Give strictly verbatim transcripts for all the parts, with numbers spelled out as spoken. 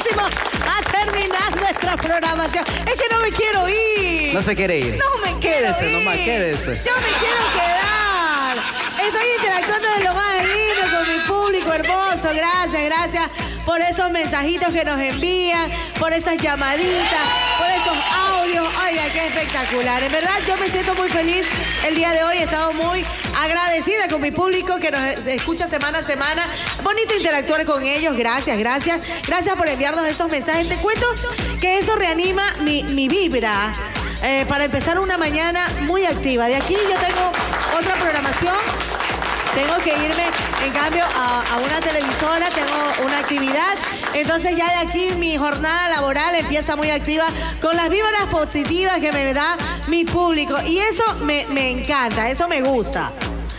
próximo a terminar nuestra programación. Es que no me quiero ir. No se quiere ir. No me quiero Quédese ir. nomás, quédese. Yo me quiero quedar. Estoy interactuando de lo más lindo con mi público hermoso. Gracias, gracias por esos mensajitos que nos envían, por esas llamaditas, por esos audios. Oiga, qué espectacular. En verdad, yo me siento muy feliz el día de hoy. He estado muy agradecida con mi público que nos escucha semana a semana. Bonito interactuar con ellos. Gracias, gracias. Gracias por enviarnos esos mensajes. Te cuento que eso reanima mi, mi vibra eh, para empezar una mañana muy activa. De aquí yo tengo otra programación. Tengo que irme, en cambio, a, a una televisora, tengo una actividad. Entonces ya de aquí mi jornada laboral empieza muy activa con las vibras positivas que me da mi público. Y eso me, me encanta, eso me gusta.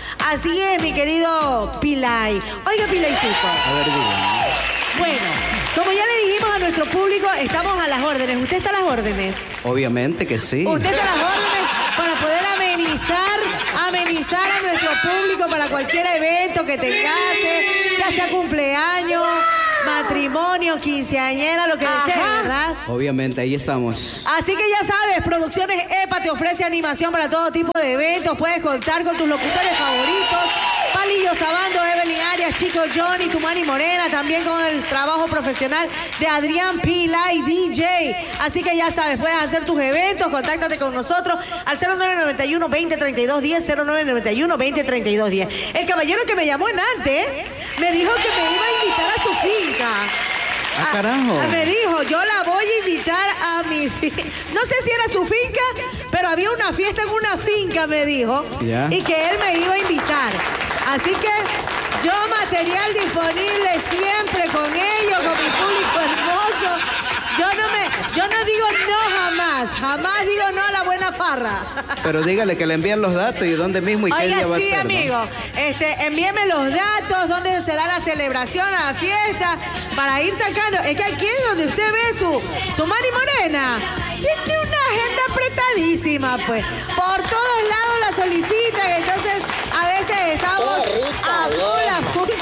Así es, mi querido Pilay. Oiga, Pilaycito. A ver, dígame. Bueno, como ya le dijimos a nuestro público, estamos a las órdenes. ¿Usted está a las órdenes? Obviamente que sí. Usted está a las órdenes para poder amenizar, amenizar a nuestro público para cualquier evento que tengase, ya sea cumpleaños, matrimonio, quinceañera, lo que desee, ¿verdad? Obviamente, ahí estamos. Así que ya sabes, Producciones EPA te ofrece animación para todo tipo de eventos. Puedes contar con tus locutores favoritos. Palillo Sabando, Evelyn Arias, Chico Johnny, Tumani Morena, también con el trabajo profesional de Adrián Pilay, D J. Así que ya sabes, puedes hacer tus eventos, contáctate con nosotros al cero nueve nueve uno, veinte, treinta y dos diez, cero nueve nueve uno, veinte, treinta y dos diez. El caballero que me llamó en antes me dijo que me iba a invitar a su finca. Ah, carajo. Ah, me dijo, yo la voy a invitar a mi finca. No sé si era su finca, pero había una fiesta en una finca, me dijo. Ya. Y que él me iba a invitar. Así que yo material disponible siempre con ellos, con mi público hermoso. Yo no me, yo no digo no jamás, jamás digo no a la buena farra. Pero dígale que le envíen los datos y dónde mismo y qué Oiga, día va a sí, ser, amigo. ¿no? Este, envíeme los datos, dónde será la celebración, la fiesta, para ir sacando. Es que aquí es donde usted ve su, su Mari Morena. Tiene una agenda apretadísima, pues. Por todos lados la solicitan, entonces a veces estamos a full, a full.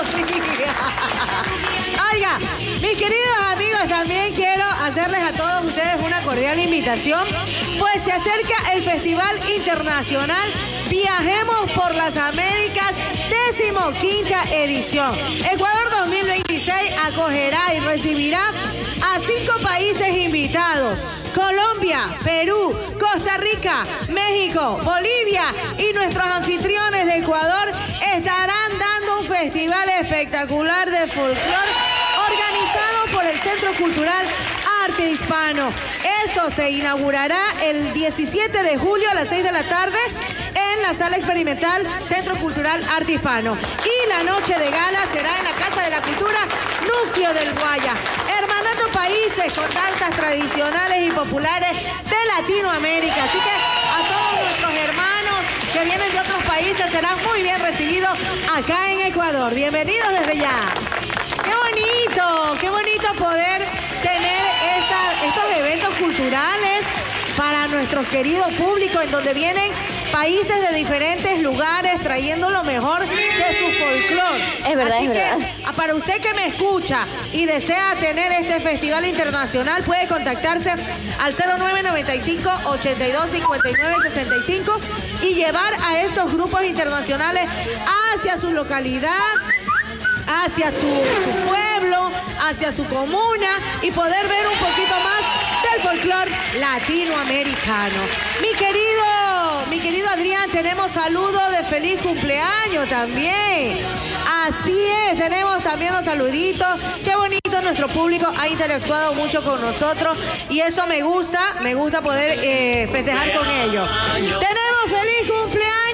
Oiga, mis queridos amigos, también quiero hacerles a todos ustedes una cordial invitación, pues se acerca el Festival Internacional Viajemos por las Américas, decimoquinta edición. Ecuador dos mil veintiséis acogerá y recibirá a cinco países invitados: Colombia, Perú, Costa Rica, México, Bolivia, y nuestros anfitriones de Ecuador estarán dando un festival espectacular de folclore organizado por el Centro Cultural Arte Hispano. Esto se inaugurará el diecisiete de julio a las seis de la tarde en la Sala Experimental Centro Cultural Arte Hispano. Y la noche de gala será en la Casa de la Cultura Núcleo del Guaya, hermanando países con danzas tradicionales y populares de Latinoamérica. Así que a todos nuestros hermanos que vienen de otros países serán muy bien recibidos acá en Ecuador. Bienvenidos desde ya. ¡Qué bonito! ¡Qué bonito poder tener esta, estos eventos culturales para nuestro querido público, en donde vienen países de diferentes lugares trayendo lo mejor de su folclore? Es verdad, Así es que, verdad. para usted que me escucha y desea tener este festival internacional, puede contactarse al cero nueve nueve cinco, ochenta y dos, cincuenta y nueve, sesenta y cinco y llevar a estos grupos internacionales hacia su localidad, hacia su, su pueblo, hacia su comuna, y poder ver un poquito más del folclore latinoamericano. Mi querido, mi querido Adrián, tenemos saludos de feliz cumpleaños también. Así es, tenemos también los saluditos. Qué bonito, nuestro público ha interactuado mucho con nosotros y eso me gusta, me gusta poder eh, festejar con ellos. Tenemos feliz cumpleaños